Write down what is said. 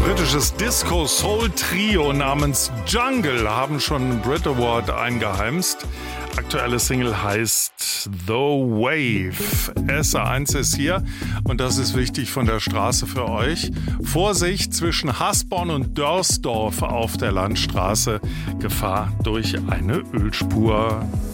britisches Disco-Soul-Trio namens Jungle haben schon einen Brit Award eingeheimst. Aktuelle Single heißt The Wave. SR1 ist hier und das ist wichtig von der Straße für euch. Vorsicht zwischen Hasborn und Dörsdorf auf der Landstraße. Gefahr durch eine Ölspur.